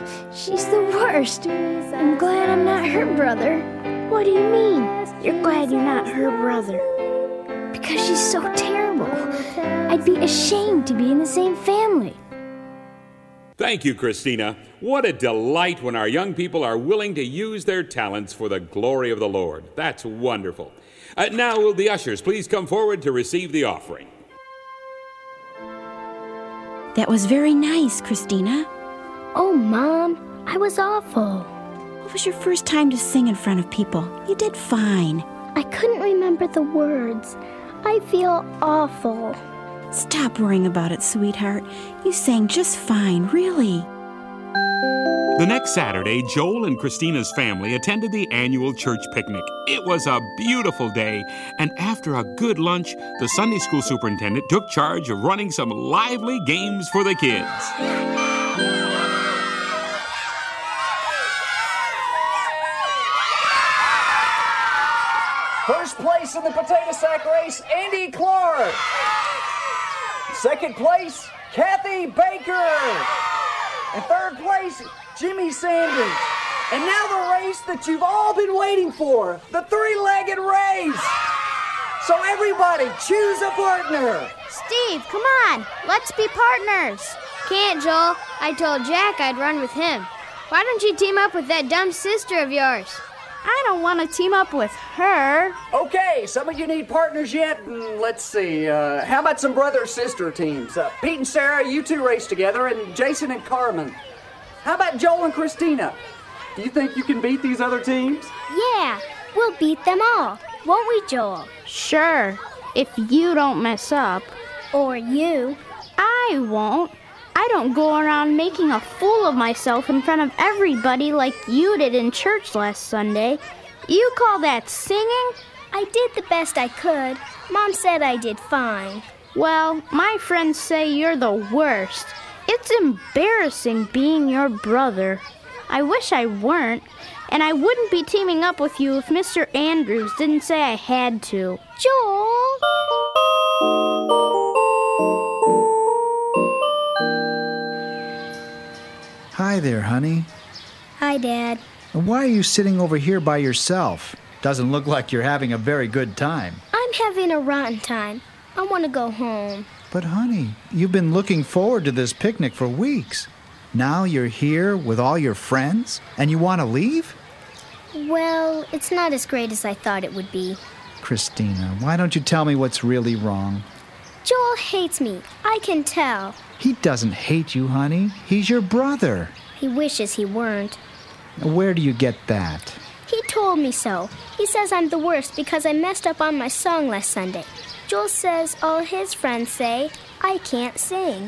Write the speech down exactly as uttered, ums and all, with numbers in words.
She's the worst. I'm glad I'm not her brother. What do you mean, you're glad you're not her brother? Because she's so terrible. I'd be ashamed to be in the same family. Thank you, Christina. What a delight when our young people are willing to use their talents for the glory of the Lord. That's wonderful. Uh, now, will the ushers please come forward to receive the offering? That was very nice, Christina. Oh, Mom, I was awful. It was your first time to sing in front of people. You did fine. I couldn't remember the words. I feel awful. Stop worrying about it, sweetheart. You sang just fine, really. The next Saturday, Joel and Christina's family attended the annual church picnic. It was a beautiful day, and after a good lunch, the Sunday school superintendent took charge of running some lively games for the kids. First place in the potato sack race, Andy Clark. Second place, Kathy Baker. And third place, Jimmy Sanders. And now the race that you've all been waiting for, the three-legged race. So everybody, choose a partner. Steve, come on, let's be partners. Can't, Joel. I told Jack I'd run with him. Why don't you team up with that dumb sister of yours? I don't want to team up with her. Okay, some of you need partners yet? Mm, let's see. Uh, how about some brother-sister teams? Uh, Pete and Sarah, you two race together, and Jason and Carmen. How about Joel and Christina? Do you think you can beat these other teams? Yeah, we'll beat them all. Won't we, Joel? Sure, if you don't mess up. Or you. I won't. I don't go around making a fool of myself in front of everybody like you did in church last Sunday. You call that singing? I did the best I could. Mom said I did fine. Well, my friends say you're the worst. It's embarrassing being your brother. I wish I weren't, and I wouldn't be teaming up with you if Mister Andrews didn't say I had to. Joel! Hi there, honey. Hi, Dad. And why are you sitting over here by yourself? Doesn't look like you're having a very good time. I'm having a rotten time. I want to go home. But, honey, you've been looking forward to this picnic for weeks. Now you're here with all your friends, and you want to leave? Well, it's not as great as I thought it would be. Christina, why don't you tell me what's really wrong? Joel hates me. I can tell. He doesn't hate you, honey. He's your brother. He wishes he weren't. Where do you get that? He told me so. He says I'm the worst because I messed up on my song last Sunday. Joel says all his friends say I can't sing.